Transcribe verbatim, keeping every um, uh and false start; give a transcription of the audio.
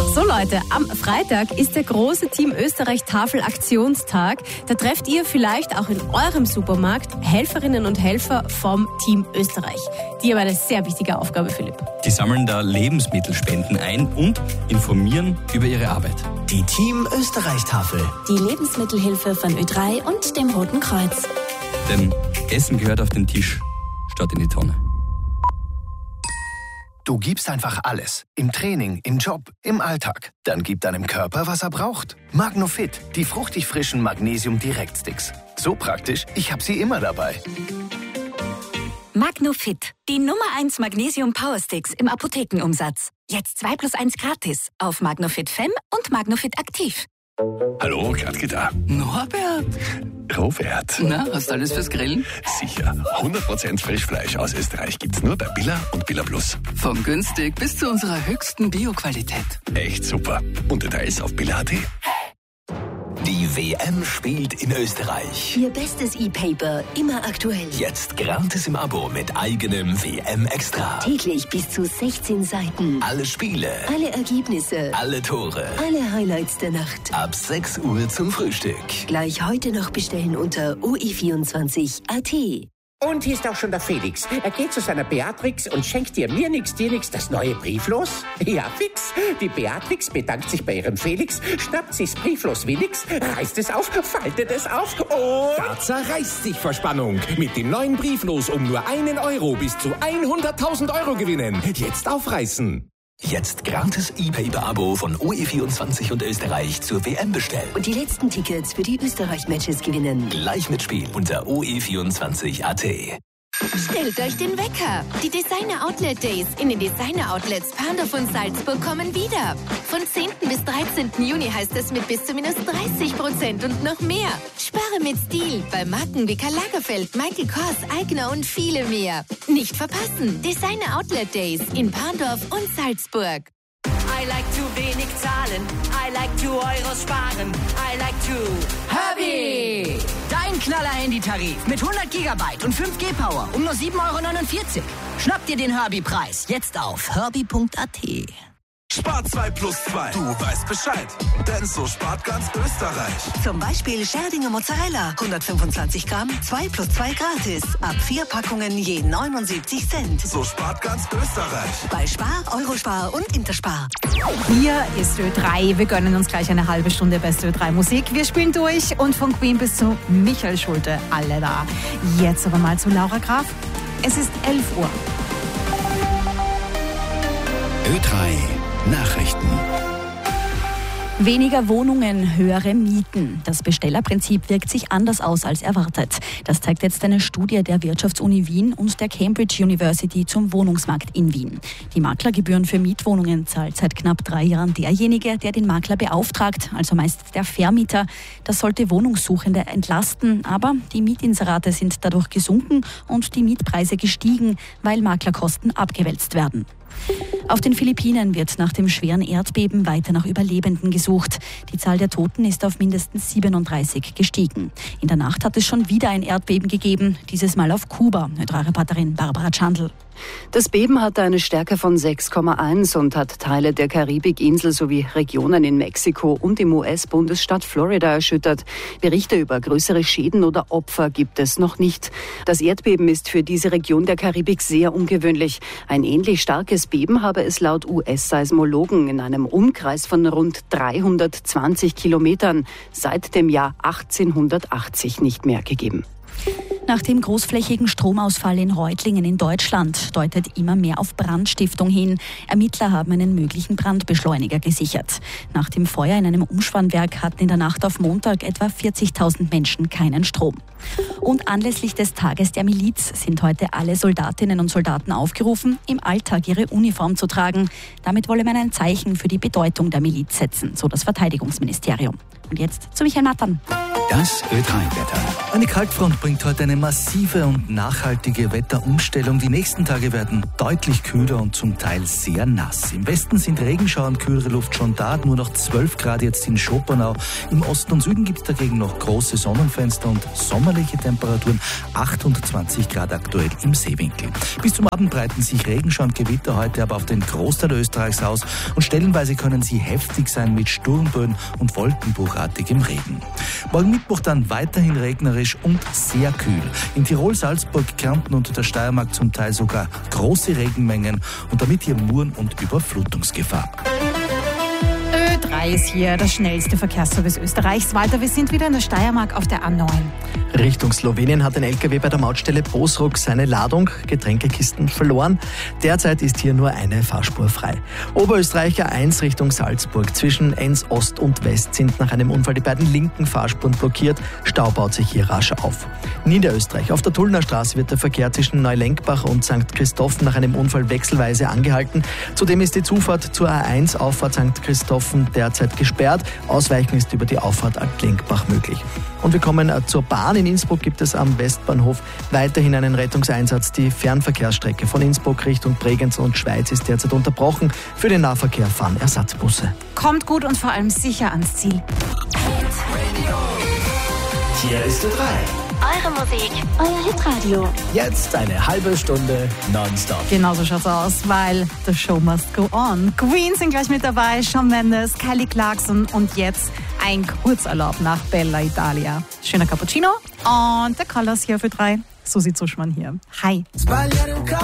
So Leute, am Freitag ist der große Team Österreich Tafel-Aktionstag. Da trefft ihr vielleicht auch in eurem Supermarkt Helferinnen und Helfer vom Team Österreich. Die haben eine sehr wichtige Aufgabe, Philipp. Die sammeln da Lebensmittelspenden ein und informieren über ihre Arbeit. Die Team Österreich Tafel. Die Lebensmittelhilfe von Ö drei und dem Roten Kreuz. Denn Essen gehört auf den Tisch statt in die Tonne. Du gibst einfach alles. Im Training, im Job, im Alltag. Dann gib deinem Körper, was er braucht. Magnofit, die fruchtig frischen Magnesium-Direktsticks. So praktisch, ich habe sie immer dabei. Magnofit, die Nummer eins Magnesium Powersticks im Apothekenumsatz. Jetzt zwei plus eins gratis auf Magnofit Fem und Magnofit Aktiv. Hallo, Gradke da. Norbert. Robert. Na, hast du alles fürs Grillen? Sicher. hundert Prozent Frischfleisch aus Österreich gibt's nur bei Billa und Billa Plus. Vom günstig bis zu unserer höchsten Bio-Qualität. Echt super. Und Details auf billa punkt at. Die W M spielt in Österreich. Ihr bestes E-Paper, immer aktuell. Jetzt gratis im Abo mit eigenem W M-Extra. Täglich bis zu sechzehn Seiten. Alle Spiele. Alle Ergebnisse. Alle Tore. Alle Highlights der Nacht. Ab sechs Uhr zum Frühstück. Gleich heute noch bestellen unter o e vierundzwanzig punkt a t. Und hier ist auch schon der Felix. Er geht zu seiner Beatrix und schenkt dir mir nix, dir nix das neue Brieflos. Ja, fix. Die Beatrix bedankt sich bei ihrem Felix, schnappt sich's Brieflos Willix, reißt es auf, faltet es auf und... Da zerreißt sich vor Spannung. Mit dem neuen Brieflos um nur einen Euro bis zu hunderttausend Euro gewinnen. Jetzt aufreißen. Jetzt gratis E-Paper-Abo von O E vierundzwanzig und Österreich zur W M bestellen. Und die letzten Tickets für die Österreich-Matches gewinnen. Gleich mitspielen unter o e vierundzwanzig punkt a t. Stellt euch den Wecker. Die Designer Outlet Days in den Designer Outlets Pandorf und Salzburg kommen wieder. Von zehnten bis dreizehnten Juni heißt es mit bis zu minus dreißig Prozent und noch mehr. Spare mit Stil bei Marken wie Karl Lagerfeld, Michael Kors, Eigner und viele mehr. Nicht verpassen. Designer Outlet Days in Pandorf und Salzburg. I like to wenig zahlen, I like to Euros sparen, I like to Herbie! Dein Knaller-Handy-Tarif mit hundert Gigabyte und fünf G Power um nur sieben Euro neunundvierzig. Schnapp dir den Herbie-Preis jetzt auf herbie punkt a t. Spar zwei plus zwei. Du weißt Bescheid. Denn so spart ganz Österreich. Zum Beispiel Scherdinger Mozzarella. hundertfünfundzwanzig Gramm, zwei plus zwei gratis. Ab vier Packungen je neunundsiebzig Cent. So spart ganz Österreich. Bei Spar, Eurospar und Interspar. Hier ist Ö drei. Wir gönnen uns gleich eine halbe Stunde beste Ö drei Musik. Wir spielen durch und von Queen bis zu Michael Schulte alle da. Jetzt aber mal zu Laura Graf. Es ist elf Uhr. Ö drei Nachrichten. Weniger Wohnungen, höhere Mieten. Das Bestellerprinzip wirkt sich anders aus als erwartet. Das zeigt jetzt eine Studie der Wirtschaftsuni Wien und der Cambridge University zum Wohnungsmarkt in Wien. Die Maklergebühren für Mietwohnungen zahlt seit knapp drei Jahren derjenige, der den Makler beauftragt, also meist der Vermieter. Das sollte Wohnungssuchende entlasten, aber die Mietinserate sind dadurch gesunken und die Mietpreise gestiegen, weil Maklerkosten abgewälzt werden. Auf den Philippinen wird nach dem schweren Erdbeben weiter nach Überlebenden gesucht. Die Zahl der Toten ist auf mindestens siebenunddreißig gestiegen. In der Nacht hat es schon wieder ein Erdbeben gegeben, dieses Mal auf Kuba. Ö drei Reporterin Barbara Chandl. Das Beben hatte eine Stärke von sechs Komma eins und hat Teile der Karibikinsel sowie Regionen in Mexiko und im U S-Bundesstaat Florida erschüttert. Berichte über größere Schäden oder Opfer gibt es noch nicht. Das Erdbeben ist für diese Region der Karibik sehr ungewöhnlich. Ein ähnlich starkes Beben habe es laut U S-Seismologen in einem Umkreis von rund dreihundertzwanzig Kilometern seit dem Jahr achtzehnhundertachtzig nicht mehr gegeben. Nach dem großflächigen Stromausfall in Reutlingen in Deutschland deutet immer mehr auf Brandstiftung hin. Ermittler haben einen möglichen Brandbeschleuniger gesichert. Nach dem Feuer in einem Umspannwerk hatten in der Nacht auf Montag etwa vierzigtausend Menschen keinen Strom. Und anlässlich des Tages der Miliz sind heute alle Soldatinnen und Soldaten aufgerufen, im Alltag ihre Uniform zu tragen. Damit wolle man ein Zeichen für die Bedeutung der Miliz setzen, so das Verteidigungsministerium. Und jetzt zu Michael Nattern. Das Ö drei Wetter. Eine Kaltfront bringt heute eine massive und nachhaltige Wetterumstellung. Die nächsten Tage werden deutlich kühler und zum Teil sehr nass. Im Westen sind Regenschauer und kühlere Luft schon da, nur noch zwölf Grad jetzt in Schopenau. Im Osten und Süden gibt es dagegen noch große Sonnenfenster und sommerliche Temperaturen, achtundzwanzig Grad aktuell im Seewinkel. Bis zum Abend breiten sich Regenschauer und Gewitter heute aber auf den Großteil Österreichs aus und stellenweise können sie heftig sein mit Sturmböen und wolkenbruchartigem Regen. Morgen Mittwoch dann weiterhin regnerisch und sehr kühl. In Tirol, Salzburg, Kärnten und der Steiermark zum Teil sogar große Regenmengen und damit hier Muren- und Überflutungsgefahr. Ö drei ist hier, das schnellste Verkehrsservice Österreichs. Walter, wir sind wieder in der Steiermark auf der A neun. Richtung Slowenien hat ein L K W bei der Mautstelle Bosruck seine Ladung, Getränkekisten, verloren. Derzeit ist hier nur eine Fahrspur frei. Oberösterreich A eins Richtung Salzburg. Zwischen Enns Ost und West sind nach einem Unfall die beiden linken Fahrspuren blockiert. Stau baut sich hier rasch auf. Niederösterreich. Auf der Tullner Straße wird der Verkehr zwischen Neulenkbach und Sankt Christophen nach einem Unfall wechselweise angehalten. Zudem ist die Zufahrt zur A eins Auffahrt Sankt Christophen derzeit gesperrt. Ausweichen ist über die Auffahrt Altlenkbach möglich. Und wir kommen zur Bahn. In Innsbruck gibt es am Westbahnhof weiterhin einen Rettungseinsatz. Die Fernverkehrsstrecke von Innsbruck Richtung Bregenz und Schweiz ist derzeit unterbrochen. Für den Nahverkehr fahren Ersatzbusse. Kommt gut und vor allem sicher ans Ziel. Hier ist Ö drei. Eure Musik, euer Hitradio. Jetzt eine halbe Stunde nonstop. Genau so schaut's aus, weil the show must go on. Queen sind gleich mit dabei, Shawn Mendes, Kelly Clarkson und jetzt ein Kurzurlaub nach Bella Italia. Schöner Cappuccino und der Colors hier für drei. Susi Zuschmann hier. Hi.